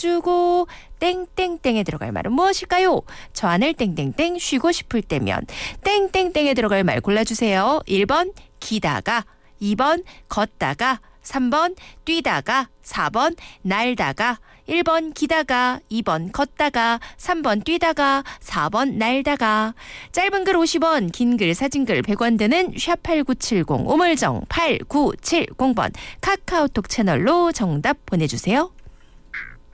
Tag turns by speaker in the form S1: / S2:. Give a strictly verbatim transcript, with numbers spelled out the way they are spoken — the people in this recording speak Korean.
S1: 주고 땡땡땡에 들어갈 말은 무엇일까요? 저 하늘 땡땡땡 쉬고 싶을 때면 땡땡땡에 들어갈 말 골라주세요. 일 번 기다가, 이 번 걷다가, 삼 번 뛰다가, 사 번 날다가. 일 번 기다가, 이 번 걷다가, 삼 번 뛰다가, 사 번 날다가. 짧은 글 오십 원, 긴 글 사진 글 백 원 드는 샵팔구칠공 우물정 팔구칠공 번 카카오톡 채널로 정답 보내주세요.